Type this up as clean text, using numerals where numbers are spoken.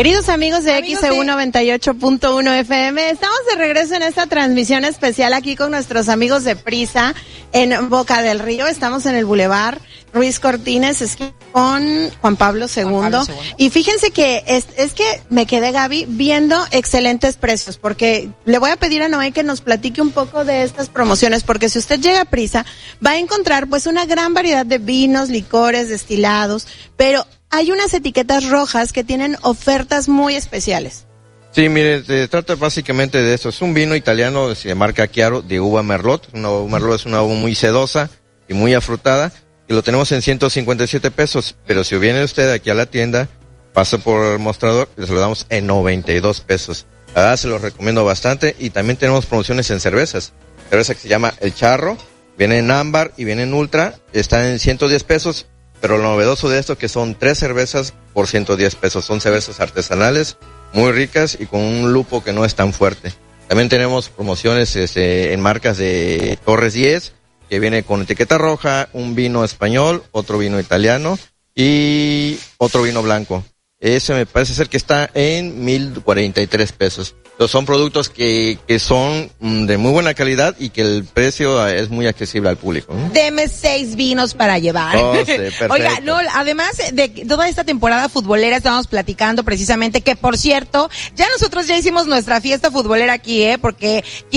Queridos amigos de XEU 98.1 FM, estamos de regreso en esta transmisión especial aquí con nuestros amigos de Prisa en Boca del Río. Estamos en el Boulevard Ruiz Cortines con Juan Pablo II. Y fíjense que es que me quedé, Gaby, viendo excelentes precios, porque le voy a pedir a Noé que nos platique un poco de estas promociones, porque si usted llega a Prisa va a encontrar pues una gran variedad de vinos, licores, destilados, pero hay unas etiquetas rojas que tienen ofertas muy especiales. Sí, mire, se trata básicamente de esto. Es un vino italiano de marca Chiaro, de uva Merlot. Una uva Merlot es una uva muy sedosa y muy afrutada, y lo tenemos en 157 pesos. Pero si viene usted aquí a la tienda, pasa por el mostrador, les lo damos en 92 pesos. La verdad, se los recomiendo bastante. Y también tenemos promociones en cervezas. Cerveza que se llama El Charro, viene en ámbar y viene en ultra, está en 110 pesos. Pero lo novedoso de esto que son 3 cervezas por 110 pesos. Son cervezas artesanales, muy ricas y con un lupo que no es tan fuerte. También tenemos promociones en marcas de Torres 10, que viene con etiqueta roja, un vino español, otro vino italiano y otro vino blanco. Ese me parece ser que está en 1,043 pesos. Entonces son productos que son de muy buena calidad y que el precio es muy accesible al público, ¿no? Deme 6 vinos para llevar. Oh, sí, perfecto. Oiga, no, además de toda esta temporada futbolera, estábamos platicando precisamente que, por cierto, ya nosotros ya hicimos nuestra fiesta futbolera aquí, porque